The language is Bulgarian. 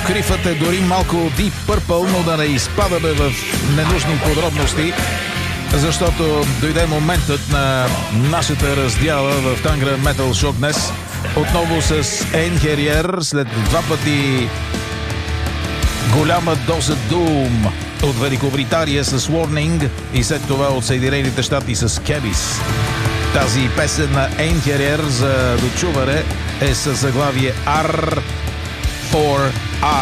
Крифът е дори малко Deep Purple, но да не изпадаме в ненужни подробности, защото дойде моментът на нашата раздяла в Tangra Metal Show днес. Отново с Einherjar, след два пъти голяма доза Doom от Великобритания с Warning и след това от Съединените щати с Cabis. Тази песен на Einherjar за дочуване е със заглавие R for